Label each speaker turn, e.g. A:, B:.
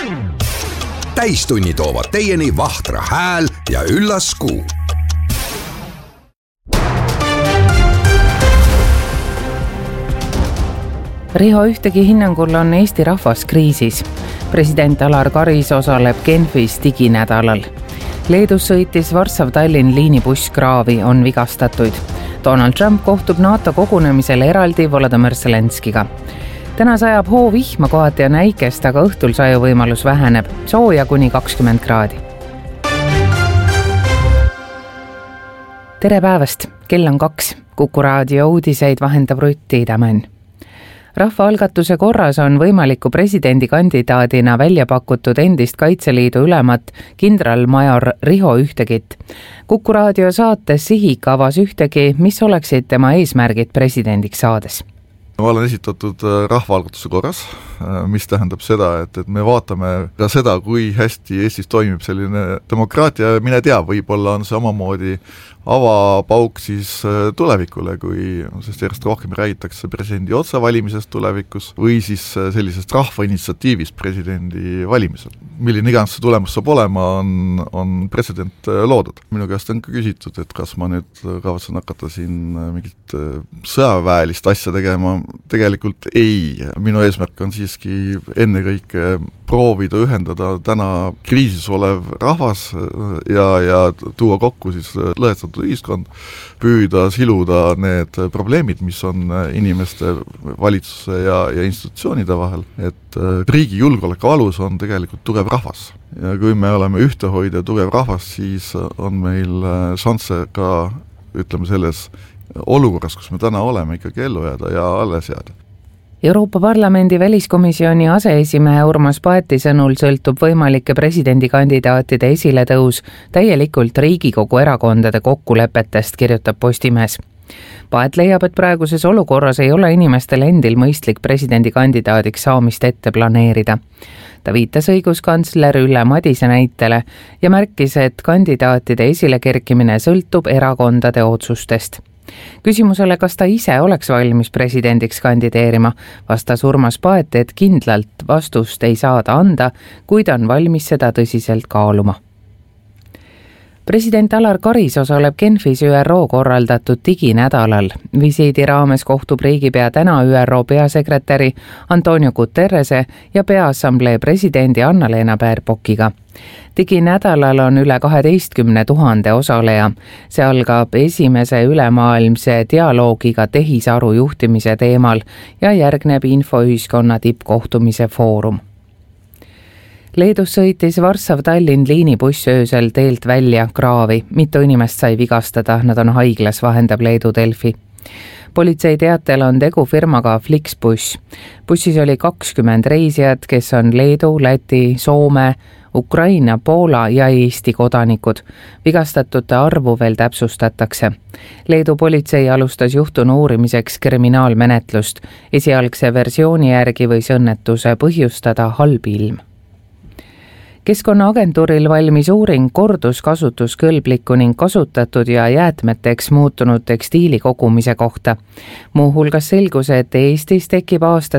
A: Täistunni toovad teieni Vahtra hääl ja üllas kuu.
B: Riho Ühtegi hinnangul on Eesti rahvas kriisis. President Alar Karis osaleb Genfis diginädalal. Leedus sõitis Varssav-Tallinn liinibuss kraavi, on vigastatuid. Donald Trump kohtub NATO kogunemisel eraldi Volodymyr Zelenskiga. Täna sajab hoovihma, kohati on äikest, aga õhtul sajuvõimalus väheneb. Sooja kuni 20 kraadi. Tere päevast! Kell on 2. Kuku raadio uudiseid vahendab Rutt Tiidemann. Rahvaalgatuse korras on võimaliku presidendikandidaadina välja pakutud endist Kaitseliidu ülemat kindralmajor Riho Ühtegit. Kuku raadio saates Sihik avas Ühtegi, mis oleksid tema eesmärgid presidendiks saades.
C: Ma olen esitatud rahvaalgatuse korras, mis tähendab seda, et me vaatame ka seda, kui hästi Eestis toimib selline demokraatia. Mine tea, võib-olla on samamoodi avapauk siis tulevikule, sest järjest rohkem räägitakse presidendi otsevalimisest tulevikus või siis sellisest rahvainitsiatiivist presidendi valimisel. Milline iganes see tulemus saab olema, on president loodud. Minu käest on ka küsitud, et kas ma nüüd kavatsen hakata siin mingit sõjaväelist asja tegema. Tegelikult ei. Minu eesmärk on siiski ennekõike proovida ühendada täna kriisis olev rahvas ja tuua kokku siis lõhestatud ühiskond, püüda siluda need probleemid, mis on inimeste, valitsuse ja institutsioonide vahel, et riigi julgeoleku alus on tegelikult tugev rahvas. Ja kui me oleme ühtehoidja tugev rahvas, siis on meil šansse ka, ütleme selles olukorras, kus me täna oleme, ikkagi ellu jääda ja alles jääda.
B: Euroopa Parlamendi väliskomisjoni aseesimehe Urmas Paeti sõnul sõltub võimalike presidendikandidaatide esiletõus täielikult Riigikogu erakondade kokkulepetest, kirjutab Postimees. Paet leiab, et praeguses olukorras ei ole inimestel endil mõistlik presidendikandidaadiks saamist ette planeerida. Ta viitas õiguskantsler Ülle Madise näitele ja märkis, et kandidaatide esilekerkimine sõltub erakondade otsustest. Küsimusele, kas ta ise oleks valmis presidendiks kandideerima, vastas Urmas Paet, et kindlalt vastust ei saada anda, kuid on valmis seda tõsiselt kaaluma. President Alar Karis osaleb Genfis ÜRO korraldatud diginädalal. Visiidi raames kohtub riigipea täna ÜRO peasekretäri Antonio Guterrese ja Peaassamblee presidendi Anna-Leena Baerbockiga. Diginädalal on üle 12 000 osaleja. See algab esimese ülemaailmse dialoogiga tehisaru juhtimise teemal ja järgneb infoühiskonna tippkohtumise foorum. Leedus sõitis Varssav-Tallinn liinibuss öösel teelt välja kraavi. Mitu inimest sai vigastada, nad on haiglas, vahendab Leedu Delfi. Politsei teatel on tegu firmaga Flixbus. Bussis oli 20 reisijat, kes on Leedu, Läti, Soome, Ukraina, Poola ja Eesti kodanikud. Vigastatute arvu veel täpsustatakse. Leedu politsei alustas juhtunu uurimiseks kriminaalmenetlust. Esialgse versiooni järgi võis õnnetuse põhjustada halb ilm. Keskkonnaagentuuril valmis uuring korduskasutuskõlbliku ning kasutatud ja jäätmeteks muutunud tekstiili kogumise kohta. Muu hulgas selgus, et Eestis tekib aastas